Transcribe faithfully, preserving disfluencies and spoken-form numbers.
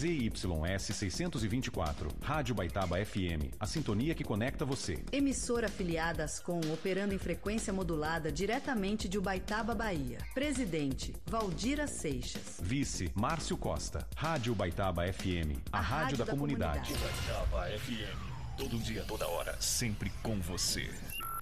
Z Y S seiscentos e vinte e quatro, Rádio Baitaba F M, a sintonia que conecta você. Emissora afiliada Ascom, operando em frequência modulada diretamente de Ubaitaba, Bahia. Presidente, Valdira Seixas. Vice, Márcio Costa. Rádio Baitaba F M, a, a rádio, rádio da, da comunidade. comunidade. Baitaba F M, todo dia, toda hora, sempre com você.